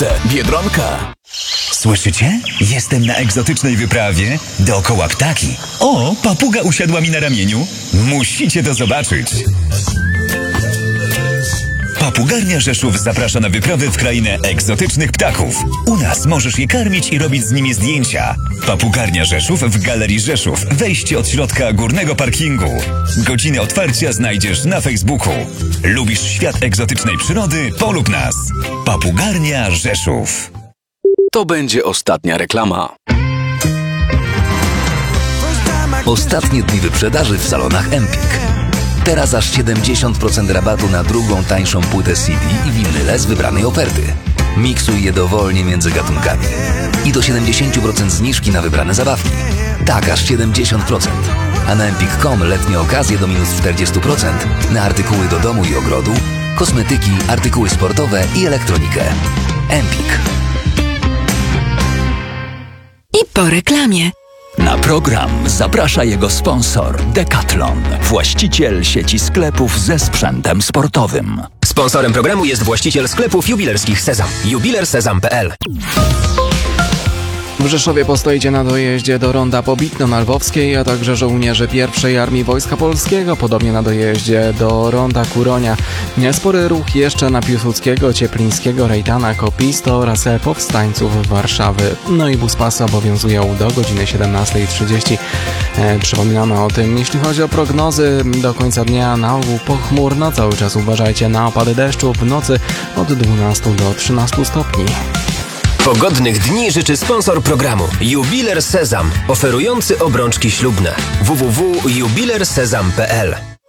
Biedronka. Słyszycie? Jestem na egzotycznej wyprawie. Dookoła ptaki. O, papuga usiadła mi na ramieniu. Musicie to zobaczyć. Papugarnia Rzeszów zaprasza na wyprawę w krainę egzotycznych ptaków. U nas możesz je karmić i robić z nimi zdjęcia. Papugarnia Rzeszów w Galerii Rzeszów. Wejście od środka górnego parkingu. Godziny otwarcia znajdziesz na Facebooku. Lubisz świat egzotycznej przyrody? Polub nas. Papugarnia Rzeszów. To będzie ostatnia reklama. Ostatnie dni wyprzedaży w salonach Empik. Teraz aż 70% rabatu na drugą tańszą płytę CD i winyle z wybranej oferty. Miksuj je dowolnie między gatunkami. I do 70% zniżki na wybrane zabawki. Tak, aż 70%. A na empik.com letnie okazje do minus 40% na artykuły do domu i ogrodu, kosmetyki, artykuły sportowe i elektronikę. Empik. I po reklamie. Na program zaprasza jego sponsor Decathlon, właściciel sieci sklepów ze sprzętem sportowym. Sponsorem programu jest właściciel sklepów jubilerskich Sezam. jubilersezam.pl. W Rzeszowie postoicie na dojeździe do ronda po Bitno-Lwowskiej, a także żołnierze I Armii Wojska Polskiego, podobnie na dojeździe do ronda Kuronia. Niespory ruch jeszcze na Piłsudskiego, Cieplińskiego, Rejtana, Kopisto oraz powstańców Warszawy. No i buspasy obowiązują do godziny 17:30. Przypominamy o tym, jeśli chodzi o prognozy, do końca dnia na ogół pochmurno, cały czas uważajcie na opady deszczu, w nocy od 12 do 13 stopni. Pogodnych dni życzy sponsor programu Jubiler Sezam, oferujący obrączki ślubne. www.jubilersezam.pl.